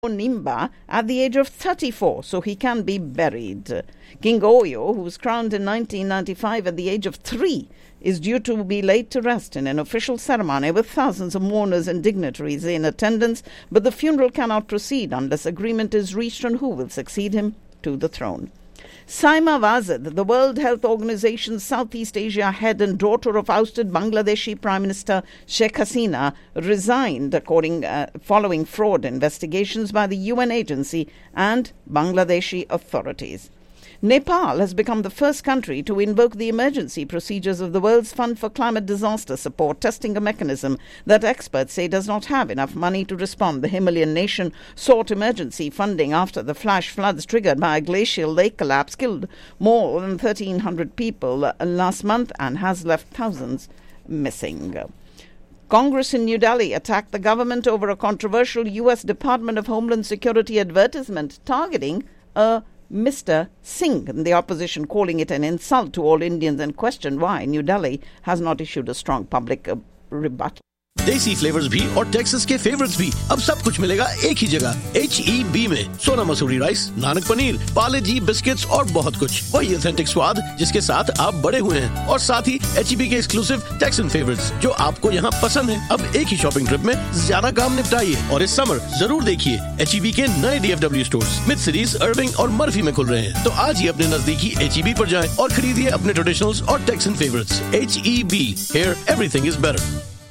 Nimba at the age of 34, so he can be buried. King Oyo, who was crowned in 1995 at the age of 3, is due to be laid to rest in an official ceremony with thousands of mourners and dignitaries in attendance, but the funeral cannot proceed unless agreement is reached on who will succeed him to the throne. Saima Wazid, the World Health Organization's Southeast Asia head and daughter of ousted Bangladeshi Prime Minister Sheikh Hasina, resigned following fraud investigations by the UN agency and Bangladeshi authorities. Nepal has become the first country to invoke the emergency procedures of the World's Fund for Climate Disaster Support, testing a mechanism that experts say does not have enough money to respond. The Himalayan nation sought emergency funding after the flash floods triggered by a glacial lake collapse killed more than 1,300 people last month and has left thousands missing. Congress in New Delhi attacked the government over a controversial U.S. Department of Homeland Security advertisement targeting a Mr. Singh, and the opposition calling it an insult to all Indians and questioned why New Delhi has not issued a strong public rebuttal. देसी flavours भी और Texas के favourites भी अब सब कुछ मिलेगा एक ही जगह HEB में। सोना मसूरी राइस, नानक पनीर, पाले जी बिस्किट्स और बहुत कुछ। वही ऑथेंटिक स्वाद जिसके साथ आप बड़े हुए हैं और साथ ही HEB के एक्सक्लूसिव टेक्सन फेवरेट्स जो आपको यहाँ पसंद है। अब एक ही शॉपिंग ट्रिप में ज्यादा काम निपटाइए और इस समर जरूर देखिए HEB के नए DFW स्टोर्स मिड सिटीज, अर्विंग और मर्फी में खुल रहे हैं। तो आज ही अपने नजदीकी HEB पर जाएं और खरीदिए अपने ट्रेडिशनल्स और taxon favourites. HEB, here everything is better.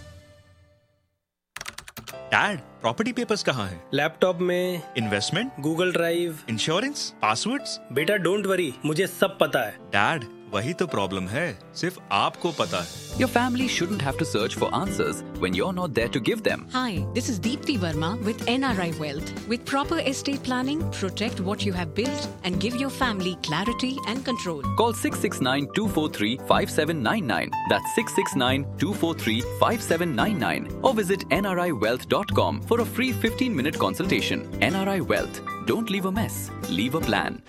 Dad, property papers कहाँ हैं? लैपटॉप में। Investment? Google drive. Insurance? Passwords? बेटा डोंट वरी, मुझे सब पता है। डैड, वही तो प्रॉब्लम है, सिर्फ आपको पता है। Your family shouldn't have to search for answers when you're not there to give them. Hi, this is Deepti Verma with NRI Wealth. With proper estate planning, protect what you have built and give your family clarity and control. Call 669-243-5799. That's 669-243-5799. Or visit nriwealth.com for a free 15-minute consultation. NRI Wealth. Don't leave a mess. Leave a plan.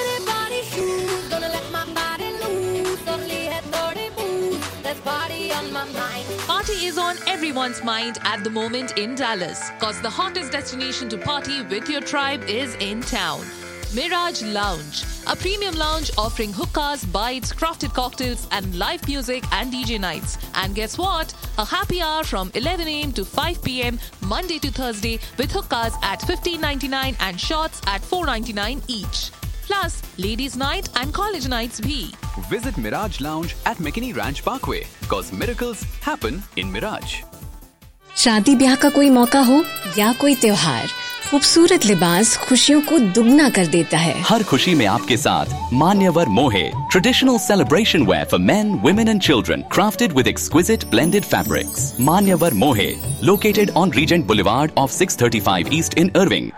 Party is on everyone's mind at the moment in Dallas, cause the hottest destination to party with your tribe is in town. Mirage Lounge, a premium lounge offering hookahs, bites, crafted cocktails and live music and DJ nights. And guess what? A happy hour from 11 a.m. to 5 p.m. Monday to Thursday with hookahs at $15.99 and shots at $4.99 each. Plus, ladies' night and college nights bhi. Visit Mirage Lounge at McKinney Ranch Parkway, cause miracles happen in Mirage. शादी ब्याह का कोई मौका हो या कोई त्योहार, खूबसूरत लिबास खुशियों को दुगना कर देता है। हर खुशी में आपके साथ मान्यवर मोहे, traditional celebration wear for men, women and children, crafted with exquisite blended fabrics. Manyavar Mohe, located on Regent Boulevard off 635 East in Irving.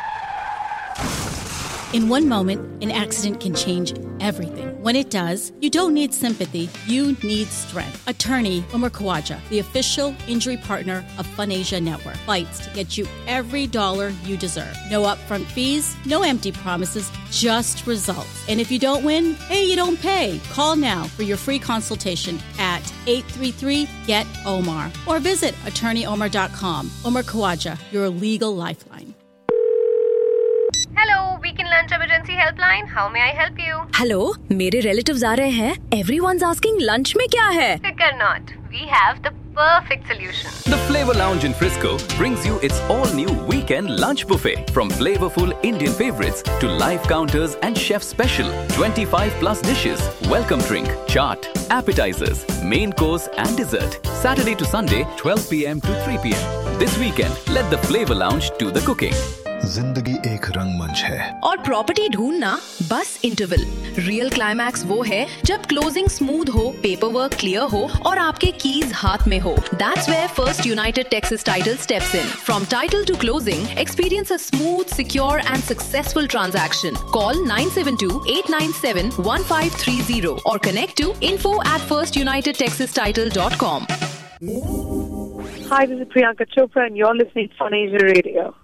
In one moment, an accident can change everything. When it does, you don't need sympathy, you need strength. Attorney Umar Khawaja, the official injury partner of FunAsia Network, fights to get you every dollar you deserve. No upfront fees, no empty promises, just results. And if you don't win, hey, you don't pay. Call now for your free consultation at 833-GET-OMAR or visit attorneyomar.com. Umar Khawaja, your legal lifeline. Hello, Weekend Lunch Emergency Helpline. How may I help you? Hello, मेरे relatives आ रहे हैं. Everyone's asking lunch में क्या है? Fear not. We have the perfect solution. The Flavor Lounge in Frisco brings you its all-new weekend lunch buffet. From flavorful Indian favorites to live counters and chef special 25+ dishes, welcome drink, chaat, appetizers, main course and dessert. Saturday to Sunday, 12 p.m. to 3 p.m. This weekend, let the Flavor Lounge do the cooking. जिंदगी एक रंगमंच है और property ढूंढना बस interval. Real climax वो है जब क्लोजिंग स्मूथ हो, पेपर वर्क क्लियर हो और आपके कीज हाथ में हो। That's where First United Texas Title steps in. From title to closing, experience a smooth, secure and successful transaction. Call 972-897-1530 or connect to info@firstunitedtexastitle.com. Hi, this is Priyanka Chopra and you're listening to FunAsia Radio.